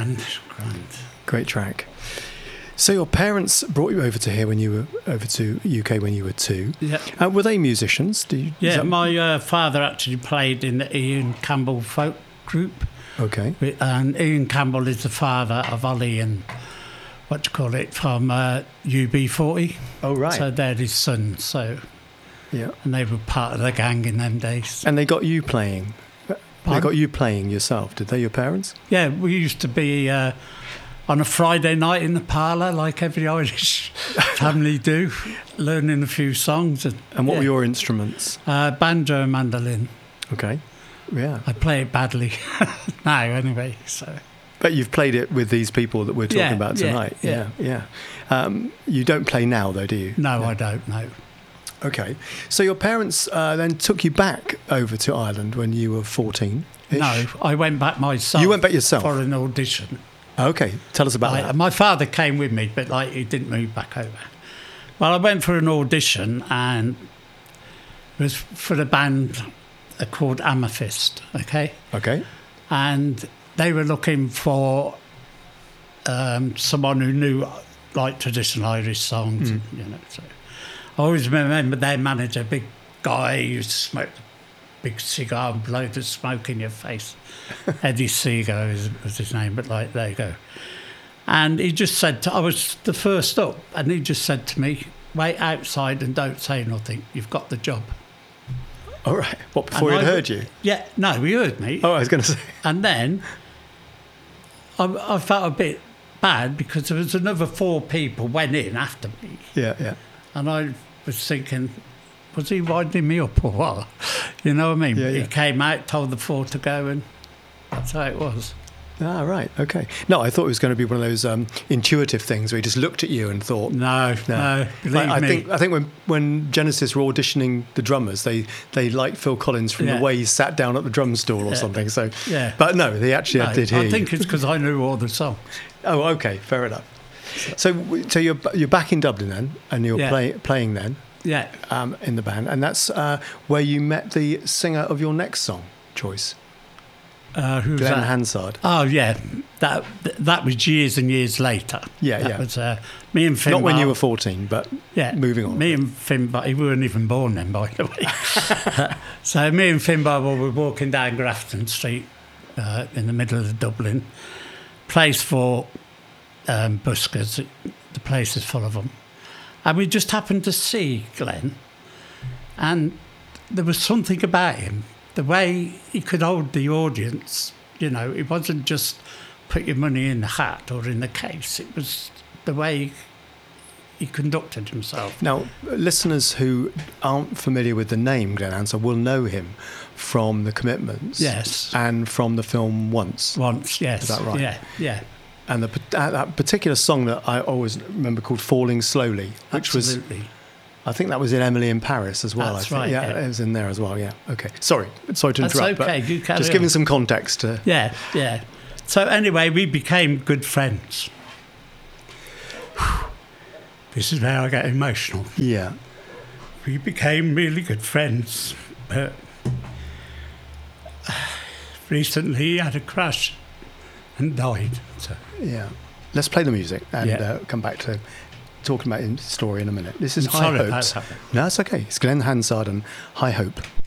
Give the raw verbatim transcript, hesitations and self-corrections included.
grand, grand. Great track. So your parents brought you over to here when you were over to U K when you were two. Yeah. Uh, were they musicians? Do you, is Yeah, that- my uh, father actually played in the Ian Campbell folk group. Okay. And Ian Campbell is the father of Ollie and, what do you call it, from uh, U B forty. Oh, right. So they're his sons, so... Yeah. And they were part of the gang in them days. And they got you playing. They Pardon? got you playing yourself, did they, your parents? Yeah, we used to be uh, on a Friday night in the parlour, like every Irish family do, learning a few songs. And, And what yeah. were your instruments? Uh, banjo and mandolin. Okay. Yeah. I play it badly now, anyway. So But you've played it with these people that we're talking Yeah, about yeah, tonight. yeah. Yeah. yeah. Um, you don't play now, though, do you? no, I don't know. Okay. So your parents uh, then took you back over to Ireland when you were fourteen? No, I went back myself. You went back yourself? for an audition. Okay. Tell us about I, that. my father came with me, but like he didn't move back over. Well, I went for an audition, and it was for the band called Amethyst. Okay. Okay. And they were looking for um, someone who knew like traditional Irish songs, Mm. you know. So I always remember their manager, big guy who smoked a big cigar and blow the smoke in your face. Eddie Seeger was, was his name, but like there you go. And he just said, to, I was the first up, and he just said to me, "Wait outside and don't say nothing. You've got the job." All right. What, before And he'd I- heard you? Yeah, no, he heard me. Oh, I was going to say. And then I, I felt a bit bad because there was another four people went in after me. Yeah, yeah. And I was thinking, was he winding me up or what? You know what I mean? Yeah, yeah. He came out, told the four to go, and that's how it was. Ah, right. Okay. No, I thought it was going to be one of those um, intuitive things where he just looked at you and thought. No, No. no, believe I, I me. think I think when when Genesis were auditioning the drummers, they they liked Phil Collins from Yeah. the way he sat down at the drum stool or Yeah. something. So, Yeah. but no, they actually No, did hear. I think you. it's because I knew all the songs. Oh, okay, fair enough. So, so you're you're back in Dublin then, and you're Yeah. play, playing then Yeah. um, in the band, and that's uh, where you met the singer of your next song choice, Uh, who's Glenn that? Hansard. Oh, yeah. That that was years and years later. Yeah, that yeah. was uh, me and Finn. Not when you Bar- were fourteen, but Yeah, moving on. Me and Finn, but he weren't even born then, by the way. So me and Finn Barber were walking down Grafton Street uh, in the middle of Dublin. Place for um, buskers. The place is full of them. And we just happened to see Glenn. And there was something about him. The way he could hold the audience, you know, it wasn't just put your money in the hat or in the case. It was the way he conducted himself. Now, listeners who aren't familiar with the name Glenn Hansard will know him from The Commitments. Yes. And from the film Once. Once, yes. Is that right? Yeah, yeah. And the, uh, that particular song that I always remember called Falling Slowly, which Absolutely. was, I think that was in Emily in Paris as well. That's I think. right, Yeah, yeah. it was in there as well, yeah. Okay. Sorry. Sorry to That's interrupt. okay, but you carry just on. giving some context to... Yeah, yeah. So anyway, we became good friends. This is where I get emotional. Yeah. We became really good friends, but recently he had a crash and died. So Yeah. Let's play the music and Yeah. uh, come back to talking about his story in a minute. This is I'm High sorry about Hopes. that. No, that's okay. It's Glenn Hansard and High Hope.